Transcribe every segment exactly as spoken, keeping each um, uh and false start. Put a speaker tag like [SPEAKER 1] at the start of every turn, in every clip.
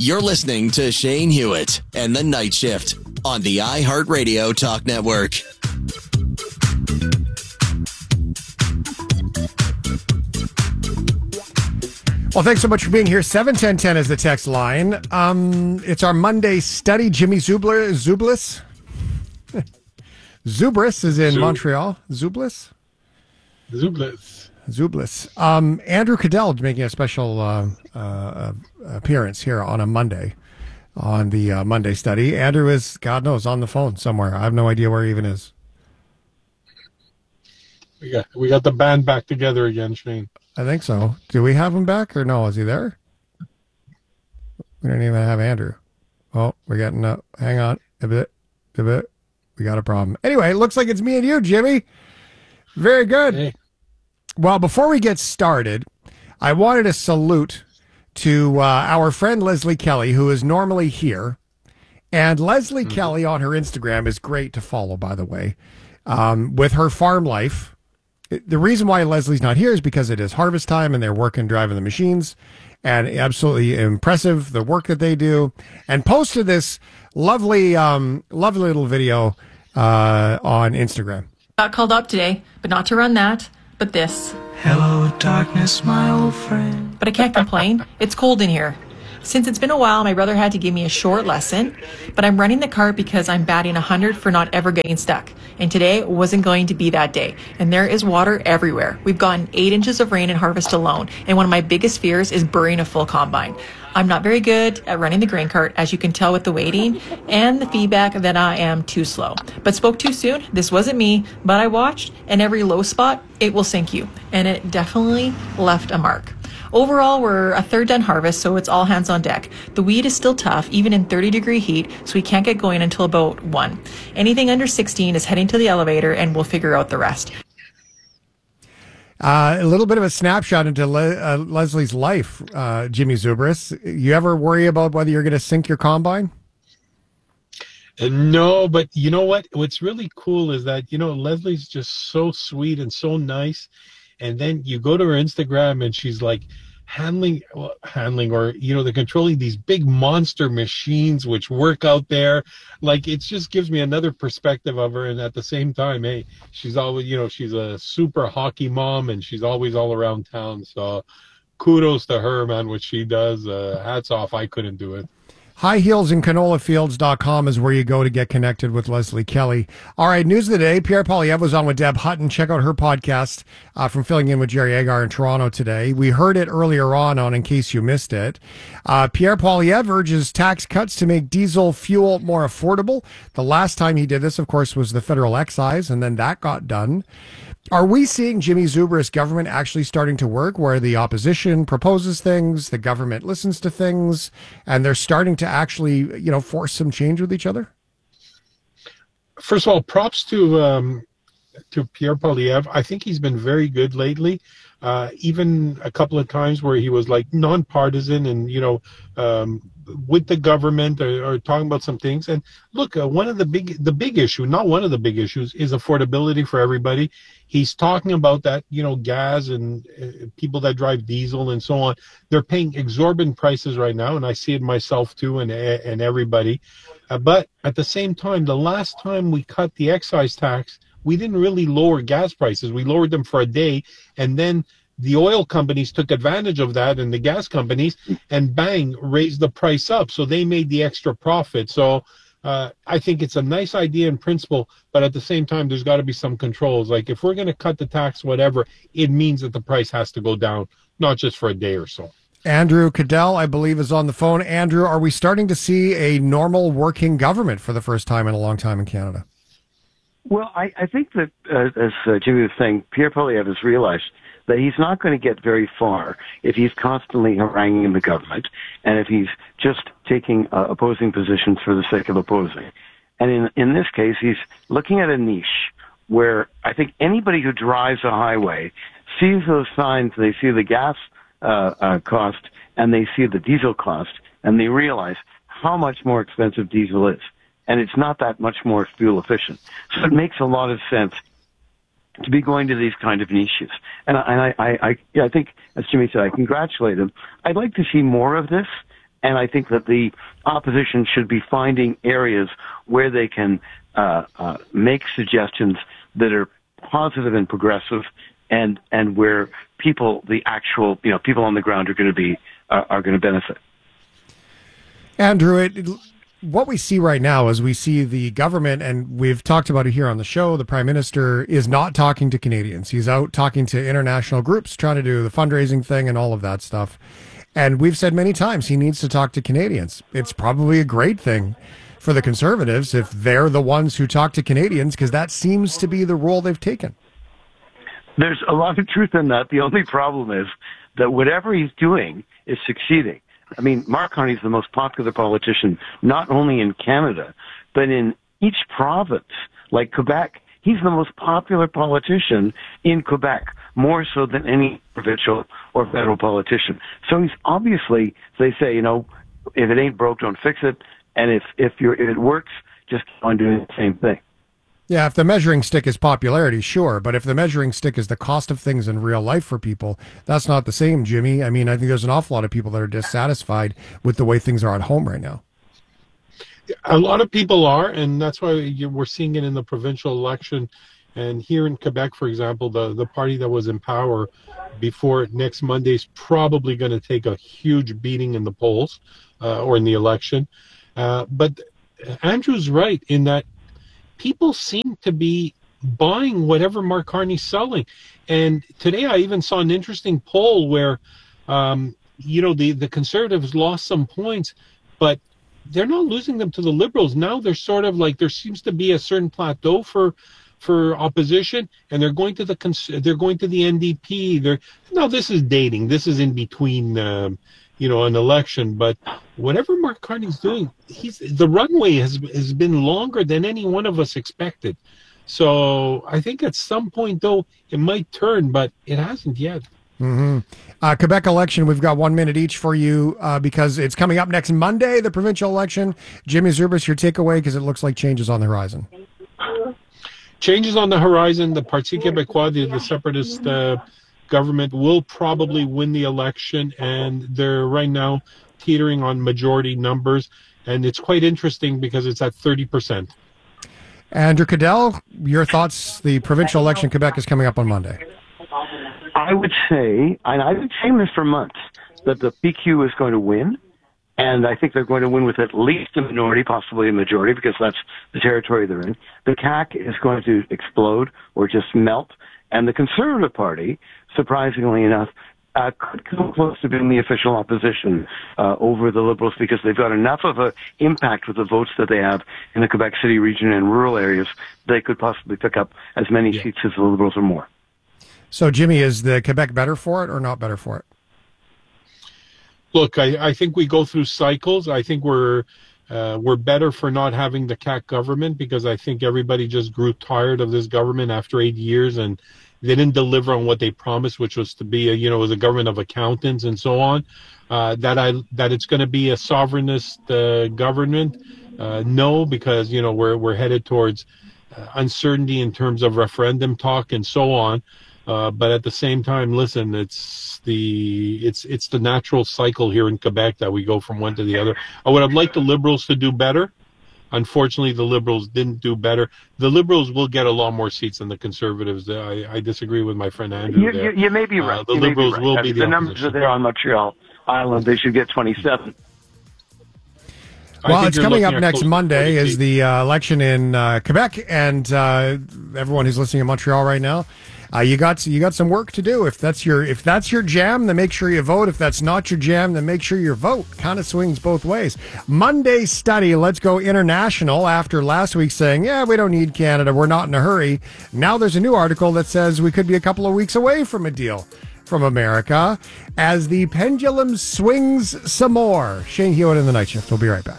[SPEAKER 1] You're listening to Shane Hewitt and the Night Shift on the iHeartRadio Talk Network.
[SPEAKER 2] Well, thanks so much for being here. seven ten ten is the text line. Um, it's our Monday study. Jimmy Zubler, Zublis. Zubris is in
[SPEAKER 3] Zub-
[SPEAKER 2] Montreal. Zublis?
[SPEAKER 3] Zublis.
[SPEAKER 2] Zublis. Um, Andrew Cadell making a special uh, uh, appearance here on a Monday, on the uh, Monday study. Andrew is, God knows, on the phone somewhere. I have no idea where he even is.
[SPEAKER 3] We got we got the band back together again, Shane.
[SPEAKER 2] I think so. Do we have him back or no? Is he there? We don't even have Andrew. Oh, we're getting up. Hang on. A bit. A bit. We got a problem. Anyway, it looks like it's me and you, Jimmy. Very good.
[SPEAKER 3] Hey.
[SPEAKER 2] Well, before we get started, I wanted to salute to uh, our friend Leslie Kelly, who is normally here. And Leslie mm-hmm. Kelly on her Instagram is great to follow, by the way, um, with her farm life. The reason why Leslie's not here is because it is harvest time and they're working, driving the machines, and absolutely impressive, the work that they do, and posted this lovely, um, lovely little video uh, on Instagram.
[SPEAKER 4] Got called up today, but not to run that, but this.
[SPEAKER 5] Hello, darkness, my old friend.
[SPEAKER 4] But I can't complain. It's cold in here. Since it's been a while, my brother had to give me a short lesson, but I'm running the cart because I'm batting one hundred for not ever getting stuck. And today wasn't going to be that day. And there is water everywhere. We've gotten eight inches of rain in harvest alone. And one of my biggest fears is burying a full combine. I'm not very good at running the grain cart, as you can tell with the waiting and the feedback that I am too slow. But spoke too soon. This wasn't me, but I watched, and every low spot, it will sink you. And it definitely left a mark. Overall, we're a third done harvest, so it's all hands on deck. The weed is still tough, even in thirty degree heat, so we can't get going until about one. Anything under sixteen is heading to the elevator, and we'll figure out the rest.
[SPEAKER 2] Uh, a little bit of a snapshot into Le- uh, Leslie's life, uh, Jimmy Zubris. You ever worry about whether you're going to sink your combine?
[SPEAKER 3] Uh, no, but you know what? What's really cool is that, you know, Leslie's just so sweet and so nice. And then you go to her Instagram and she's like handling, well, handling, or, you know, they're controlling these big monster machines which work out there. Like, it just gives me another perspective of her. And at the same time, hey, she's always, you know, she's a super hockey mom and she's always all around town. So kudos to her, man, what she does. Uh, hats off. I couldn't do it.
[SPEAKER 2] high heels and canola fields dot com is where you go to get connected with Leslie Kelly. All right, news of the day. Pierre Poilievre was on with Deb Hutton. Check out her podcast uh, from filling in with Jerry Agar in Toronto today. We heard it earlier on on In Case You Missed It. Uh, Pierre Poilievre urges tax cuts to make diesel fuel more affordable. The last time he did this, of course, was the federal excise, and then that got done. Are we seeing Jimmy Zubris' government actually starting to work where the opposition proposes things, the government listens to things, and they're starting to actually, you know, force some change with each other?
[SPEAKER 3] First of all, props to um, to Pierre Poilievre. I think he's been very good lately. Uh, even a couple of times where he was like nonpartisan and, you know, um, with the government or, or talking about some things. And look, uh, one of the big, the big issue, not one of the big issues, is affordability for everybody. He's talking about that, you know, gas and uh, people that drive diesel and so on. They're paying exorbitant prices right now, and I see it myself too, and and everybody. Uh, but at the same time, the last time we cut the excise tax, we didn't really lower gas prices. We lowered them for a day, and then the oil companies took advantage of that, and the gas companies, and bang, raised the price up. So they made the extra profit. So uh, I think it's a nice idea in principle, but at the same time, there's got to be some controls. Like, if we're going to cut the tax, whatever, it means that the price has to go down, not just for a day or so.
[SPEAKER 2] Andrew Cadell, I believe, is on the phone. Andrew, are we starting to see a normal working government for the first time in a long time in Canada?
[SPEAKER 6] Well, I, I think that, uh, as uh, Jimmy was saying, Pierre Poilievre has realized that he's not going to get very far if he's constantly haranguing the government and if he's just taking uh, opposing positions for the sake of opposing. And in, in this case, he's looking at a niche where I think anybody who drives a highway sees those signs, they see the gas uh, uh, cost and they see the diesel cost, and they realize how much more expensive diesel is. And it's not that much more fuel efficient. So it makes a lot of sense to be going to these kind of niches. And I, I, I, I, yeah, I think, as Jimmy said, I congratulate him. I'd like to see more of this. And I think that the opposition should be finding areas where they can uh, uh, make suggestions that are positive and progressive, and and where people, the actual, you know, people on the ground are going to be uh, are going to benefit.
[SPEAKER 2] Andrew, it, what we see right now is we see the government, and we've talked about it here on the show, the Prime Minister is not talking to Canadians. He's out talking to international groups, trying to do the fundraising thing and all of that stuff. And we've said many times he needs to talk to Canadians. It's probably a great thing for the Conservatives if they're the ones who talk to Canadians, because that seems to be the role they've taken.
[SPEAKER 6] There's a lot of truth in that. The only problem is that whatever he's doing is succeeding. I mean, Mark Carney's the most popular politician, not only in Canada, but in each province, like Quebec. He's the most popular politician in Quebec, more so than any provincial or federal politician. So he's obviously, they say, you know, if it ain't broke, don't fix it. And if, if you're, if it works, just keep on doing the same thing.
[SPEAKER 2] Yeah, if the measuring stick is popularity, sure. But if the measuring stick is the cost of things in real life for people, that's not the same, Jimmy. I mean, I think there's an awful lot of people that are dissatisfied with the way things are at home right now.
[SPEAKER 3] A lot of people are, and that's why you, we're seeing it in the provincial election. And here in Quebec, for example, the, the party that was in power before next Monday is probably going to take a huge beating in the polls uh, or in the election. Uh, but Andrew's right in that people seem to be buying whatever Mark Carney's selling. And today I even saw an interesting poll where, um, you know, the, the Conservatives lost some points, but they're not losing them to the Liberals. Now they're sort of like, there seems to be a certain plateau for for opposition, and they're going to the they're going to the N D P. They're no, this is dating. This is in between, um, you know, an election. But whatever Mark Carney's doing, he's the runway has has been longer than any one of us expected. So I think at some point, though, it might turn, but it hasn't yet.
[SPEAKER 2] Mm-hmm. Uh, Quebec election, we've got one minute each for you uh, because it's coming up next Monday, the provincial election. Jimmy Zurbis, your takeaway, because it looks like change is on the horizon.
[SPEAKER 3] Changes on the horizon. The Parti Québécois, the, the separatist uh, government, will probably win the election, and they're right now teetering on majority numbers. And it's quite interesting because it's at thirty percent.
[SPEAKER 2] Andrew Cadell, your thoughts? The provincial election in Quebec is coming up on Monday.
[SPEAKER 6] I would say, and I've been saying this for months, that the P Q is going to win. And I think they're going to win with at least a minority, possibly a majority, because that's the territory they're in. The C A C is going to explode or just melt. And the Conservative Party, surprisingly enough, uh, could come close to being the official opposition uh, over the Liberals, because they've got enough of an impact with the votes that they have in the Quebec City region and rural areas. They could possibly pick up as many yeah. seats as the Liberals or more.
[SPEAKER 2] So, Jimmy, is the Quebec better for it or not better for it?
[SPEAKER 3] Look, I, I think we go through cycles. I think we're uh, we're better for not having the C A C government, because I think everybody just grew tired of this government after eight years, and they didn't deliver on what they promised, which was to be a, you know, as a government of accountants and so on. Uh, that I that it's going to be a sovereignist uh, government. Uh, no, because you know we're we're headed towards uh, uncertainty in terms of referendum talk and so on. Uh, but at the same time, listen, it's the it's it's the natural cycle here in Quebec that we go from one to the other. I would have liked the Liberals to do better. Unfortunately, the Liberals didn't do better. The Liberals will get a lot more seats than the Conservatives. I, I disagree with my friend Andrew
[SPEAKER 6] you,
[SPEAKER 3] there.
[SPEAKER 6] You, you may be right.
[SPEAKER 3] Uh, the
[SPEAKER 6] you
[SPEAKER 3] Liberals
[SPEAKER 6] right.
[SPEAKER 3] will
[SPEAKER 6] I
[SPEAKER 3] be
[SPEAKER 6] mean,
[SPEAKER 3] the,
[SPEAKER 6] the numbers
[SPEAKER 3] opposition.
[SPEAKER 6] are there on Montreal Island. They should get twenty-seven.
[SPEAKER 2] Well, it's coming up next Monday is the uh, election in uh, Quebec, and uh, everyone who's listening in Montreal right now, uh, you got you got some work to do. If that's your if that's your jam, then make sure you vote. If that's not your jam, then make sure you vote. Kind of swings both ways. Monday study, let's go international. After last week saying, yeah, we don't need Canada, we're not in a hurry. Now there's a new article that says we could be a couple of weeks away from a deal from America as the pendulum swings some more. Shane Hewitt in the Night Shift. We'll be right back.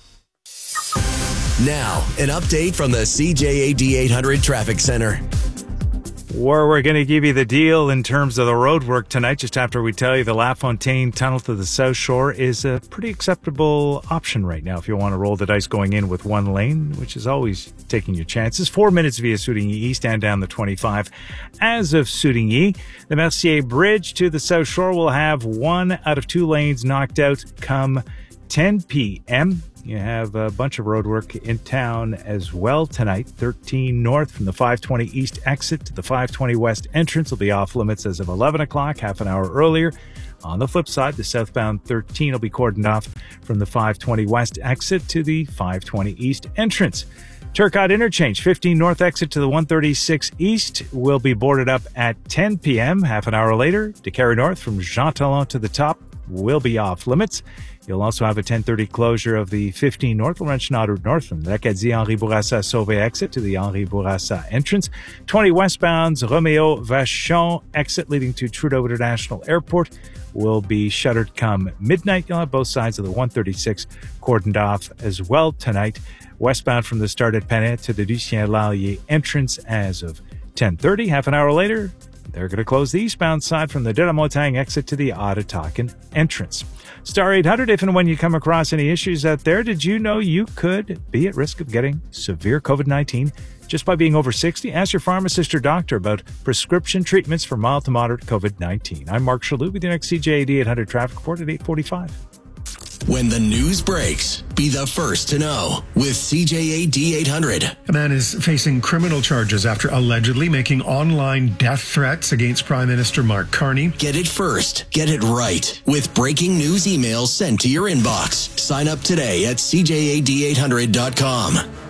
[SPEAKER 1] Now, an update from the C J A D eight hundred Traffic Center.
[SPEAKER 7] Where we're going to give you the deal in terms of the road work tonight, just after we tell you the LaFontaine Tunnel to the South Shore is a pretty acceptable option right now if you want to roll the dice going in with one lane, which is always taking your chances. Four minutes via Soudigny East and down the twenty-five. As of Soudigny, the Mercier Bridge to the South Shore will have one out of two lanes knocked out come ten p.m. You have a bunch of road work in town as well tonight. thirteen north from the five twenty east exit to the five twenty west entrance will be off limits as of eleven o'clock, half an hour earlier. On the flip side, the southbound thirteen will be cordoned off from the five twenty west exit to the five twenty east entrance. Turcotte Interchange, fifteen north exit to the one thirty-six east will be boarded up at ten p.m. Half an hour later, Decarie North from Jean Talon to the top will be off limits. You'll also have a ten thirty closure of the fifteen north Laurentian Route North from L'Acadie Henri Bourassa Sauvé exit to the Henri Bourassa entrance. twenty westbounds Romeo Vachon exit leading to Trudeau International Airport will be shuttered come midnight. You'll have both sides of the one thirty-six cordoned off as well tonight. Westbound from the start at Panay to the Lucien Lallier entrance as of ten thirty. Half an hour later, they're going to close the eastbound side from the De La Montagne exit to the Ottatakin entrance. Star eight hundred, if and when you come across any issues out there, did you know you could be at risk of getting severe COVID nineteen just by being over sixty? Ask your pharmacist or doctor about prescription treatments for mild to moderate COVID nineteen. I'm Mark Shalhoub with your next C J A D eight hundred traffic report at eight forty-five.
[SPEAKER 1] When the news breaks, be the first to know with C J A D eight hundred.
[SPEAKER 8] A man is facing criminal charges after allegedly making online death threats against Prime Minister Mark Carney.
[SPEAKER 1] Get it first. Get it right with breaking news emails sent to your inbox. Sign up today at C J A D eight hundred dot com.